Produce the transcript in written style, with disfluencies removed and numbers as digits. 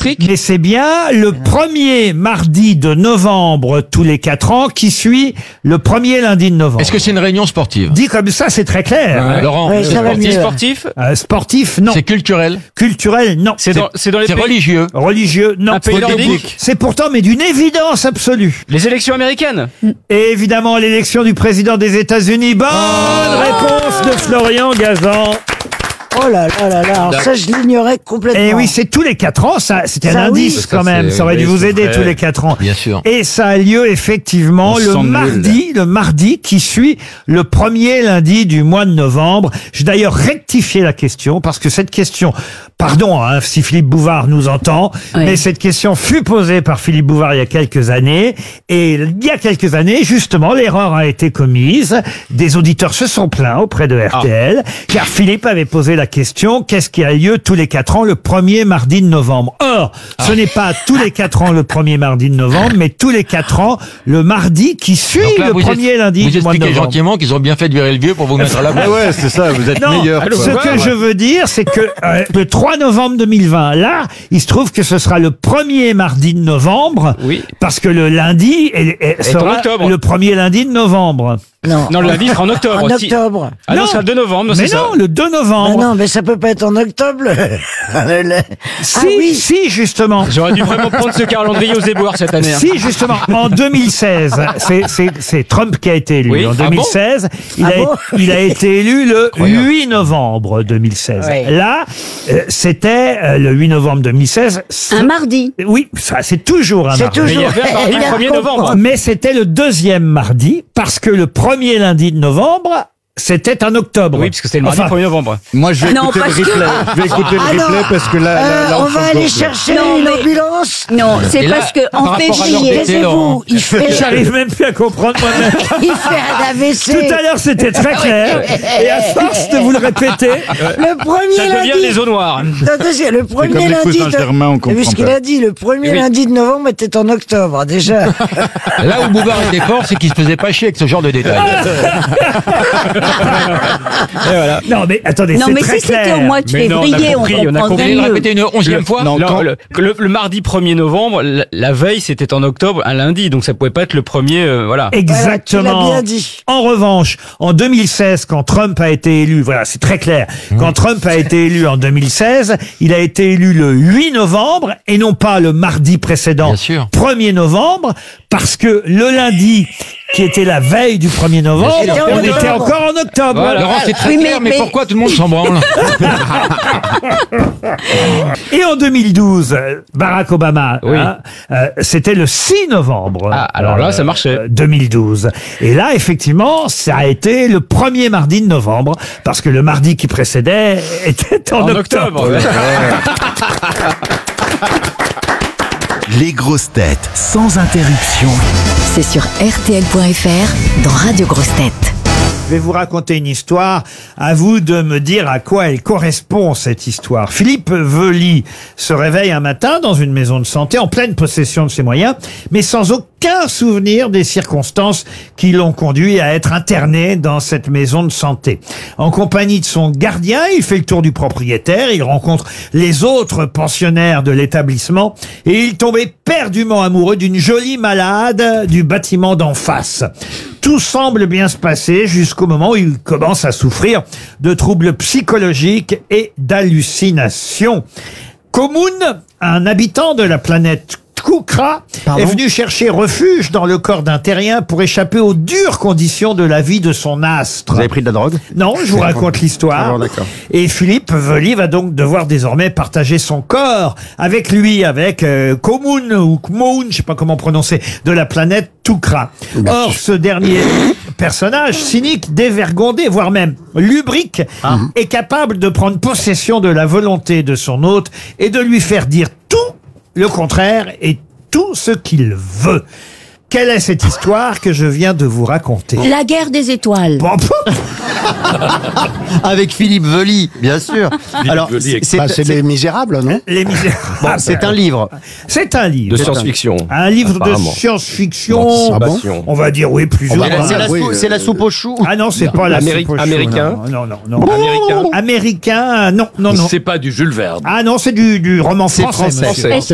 Saint-Patrick. Mais c'est bien le premier mardi de novembre tous les 4 ans qui suit le premier lundi de novembre. Est-ce que c'est une réunion sportive? Dit comme ça, c'est très clair. Laurent, Ouais, ça va mieux. Sportif. Sportif, non. c'est culturel? Culturel, non. C'est dans les C'est pays. religieux? Religieux, non. Un pays nordique. C'est pourtant, mais d'une évidence absolue. Les élections américaines. Et évidemment, l'élection du président des États-Unis. Bonne réponse de Florian Gazan. Oh là là là là, alors ça je l'ignorais complètement. Et oui, c'est tous les 4 ans, ça, c'était un Ça, oui. indice quand même, ça aurait dû vous aider tous les 4 ans. Bien sûr. Et ça a lieu effectivement le mardi qui suit le premier lundi du mois de novembre. J'ai d'ailleurs rectifié la question parce que cette question, pardon hein, si Philippe Bouvard nous entend, Oui. mais cette question fut posée par Philippe Bouvard il y a quelques années. Et il y a quelques années, justement, l'erreur a été commise. Des auditeurs se sont plaints auprès de RTL, car Philippe avait posé la question, qu'est-ce qui a lieu tous les 4 ans le premier mardi de novembre? Or, ce n'est pas tous les 4 ans le premier mardi de novembre, mais tous les 4 ans le mardi qui suit Donc là, le premier lundi du Vous mois de expliquez novembre. gentiment qu'ils ont bien fait de virer le vieux pour vous mettre à la place. Ouais, c'est ça, vous êtes Non, meilleur. ce que je veux dire, c'est que le 3 novembre 2020, là, il se trouve que ce sera le premier mardi de novembre, Oui. parce que le lundi sera en octobre. le premier lundi de novembre. Non, Non, le lundi sera en octobre. en octobre. Ah non, c'est le 2 novembre. Mais c'est ça. non, le 2 Ah novembre. non, mais ça peut pas être en octobre. Si, Ah oui. si, justement. J'aurais dû vraiment prendre ce calendrier aux éboueurs cette année. hein. Si, justement, en 2016, c'est Trump qui a été élu. Oui. En Ah 2016, il a été élu le 8 novembre 2016. Ouais. Là, c'était le 8 novembre 2016. Un mardi. Oui, ça, c'est toujours un C'est mardi. Mais il y toujours. avait un mardi Elle vient de 1er novembre. comprendre. Mais c'était le deuxième mardi, parce que le premier lundi de novembre, c'était en octobre. Oui, parce que c'était le mardi Enfin, 1er novembre. Moi, je vais Non, écouter le parce que- replay. Je vais écouter Ah le non, replay parce que là, on va aller chercher Non, une mais- ambulance. Non, c'est Et là, parce que par en rapport à l'heure février, d'été, Laurent. Il fait, J'arrive même plus à comprendre moi-même. il fait un AVC. Tout à l'heure, c'était très clair. Et à force de vous le répéter, Le premier Ça devient lundi. les eaux noires. Attention, le comme premier les lundi. cousins germains, on T'as vu comprend ce qu'il pas. a dit? Le premier Oui. lundi de novembre était en octobre, déjà. Là où Bouvard était fort, c'est qu'il se faisait pas chier avec ce genre de détails. Et voilà. non mais attendez, non c'est mais très si c'était clair. au mois de Mais non, on a février, compris, on a Vous comprendrait voulez le mieux. répéter une 11e fois? Non, Non, quand- le mardi 1er novembre, la veille, c'était en octobre, un lundi, donc ça pouvait pas être le premier, voilà. Exactement. Voilà, tu l'as bien dit. En revanche, en 2016, quand Trump a été élu, voilà, c'est très clair. Quand Trump a été élu en 2016, il a été élu le 8 novembre et non pas le mardi précédent, Bien sûr. 1er novembre, parce que le lundi, qui était la veille du 1er novembre, Bien sûr. on C'était en était octobre. encore en octobre. Voilà. Laurent, c'est très Oui, clair, mais mais- pourquoi tout le monde s'en branle? Et en 2012, Barack Obama, Oui. c'était le 6 novembre. Ah, alors là, ça marchait. 2012. Et là, effectivement, ça a été le premier mardi de novembre, parce que le mardi qui précédait était en octobre. ouais. Les grosses têtes sans interruption. C'est sur RTL.fr dans Radio Grosses Têtes. Je vais vous raconter une histoire. À vous de me dire à quoi elle correspond, cette histoire. Philippe Vely se réveille un matin dans une maison de santé en pleine possession de ses moyens, mais sans aucun souvenir des circonstances qui l'ont conduit à être interné dans cette maison de santé. En compagnie de son gardien, il fait le tour du propriétaire, il rencontre les autres pensionnaires de l'établissement et il tombe éperdument amoureux d'une jolie malade du bâtiment d'en face. Tout semble bien se passer jusqu'au moment où il commence à souffrir de troubles psychologiques et d'hallucinations. Komoun, un habitant de la planète Koukra, est venu chercher refuge dans le corps d'un terrien pour échapper aux dures conditions de la vie de son astre. Vous avez pris de la drogue? Non, je vous raconte l'histoire. Ah bon, d'accord. Et Philippe Vely va donc devoir désormais partager son corps avec lui, avec Komoun ou Kmoun, je sais pas comment prononcer, de la planète Toukra. Or, ce dernier personnage cynique, dévergondé, voire même lubrique, est capable de prendre possession de la volonté de son hôte et de lui faire dire tout le contraire et tout ce qu'il veut. Quelle est cette histoire que je viens de vous raconter? La guerre des étoiles. Bon, Avec Philippe Vely, bien sûr. Alors, C'est Les Misérables, non? Les Misérables. bon, c'est un livre. C'est un livre. De science-fiction. Un livre de Apparemment. science-fiction. D'anticipation. On va dire oui, plus ou moins. C'est la soupe aux choux. Ah non, c'est pas la soupe aux choux, Américain. Non, non, non. Américain. Américain, non, non, non. C'est pas du Jules Verne. Ah non, c'est du roman C'est français. français. monsieur. Français.